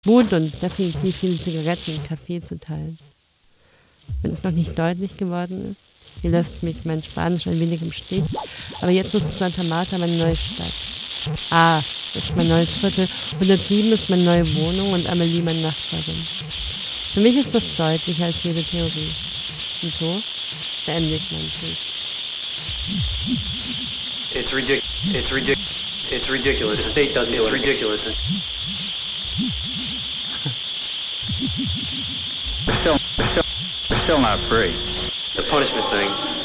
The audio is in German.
Mut und definitiv viele Zigaretten und Kaffee zu teilen. Wenn es noch nicht deutlich geworden ist, hier lässt mich mein Spanisch ein wenig im Stich, aber jetzt ist Santa Marta meine neue Stadt. A ist mein neues Viertel, 107 ist meine neue Wohnung und Amelie meine Nachbarin. Für mich ist das deutlicher als jede Theorie. Und so beende ich meinen Brief. It's ridiculous. The state doesn't do it. It's ridiculous. We're still not free. The punishment thing.